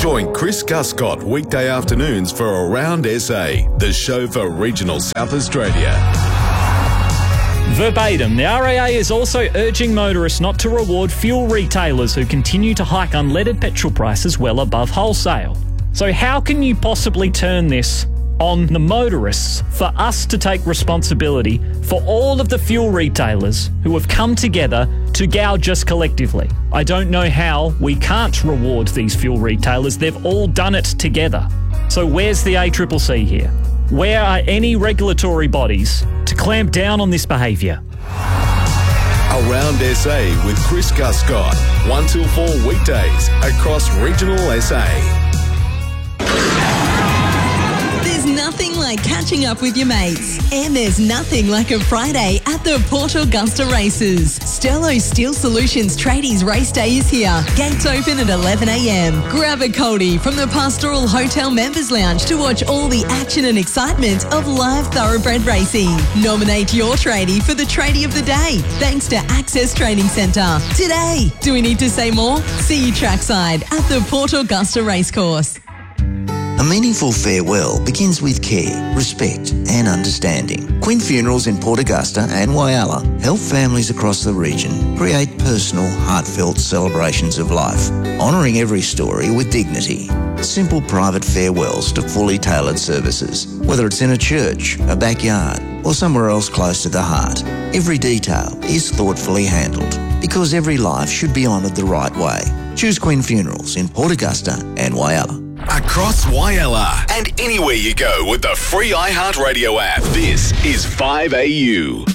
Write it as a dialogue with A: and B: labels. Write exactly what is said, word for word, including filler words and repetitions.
A: Join Chris Guscott weekday afternoons for Around S A, the show for regional South Australia.
B: Verbatim, the R A A is also urging motorists not to reward fuel retailers who continue to hike unleaded petrol prices well above wholesale. So how can you possibly turn this on the motorists for us to take responsibility for all of the fuel retailers who have come together to gouge us collectively? I don't know how we can't reward these fuel retailers. They've all done it together. So where's the A C C C here? Where are any regulatory bodies to clamp down on this behaviour?
A: Around S A with Chris Guscott, one till four weekdays across regional S A.
C: There's nothing like catching up with your mates. And there's nothing like a Friday at the Port Augusta Races. Sterlo Steel Solutions Tradies Race Day is here. Gates open at eleven a m. Grab a coldie from the Pastoral Hotel Members Lounge to watch all the action and excitement of live thoroughbred racing. Nominate your tradie for the Tradie of the Day, thanks to Access Training Centre. Today, do we need to say more? See you trackside at the Port Augusta Racecourse.
D: A meaningful farewell begins with care, respect and understanding. Quinn Funerals in Port Augusta and Whyalla help families across the region create personal, heartfelt celebrations of life, honouring every story with dignity. Simple private farewells to fully tailored services, whether it's in a church, a backyard or somewhere else close to the heart. Every detail is thoughtfully handled because every life should be honoured the right way. Choose Quinn Funerals in Port Augusta and Whyalla.
A: Across Whyalla and anywhere you go with the free iHeartRadio app. This is five A U.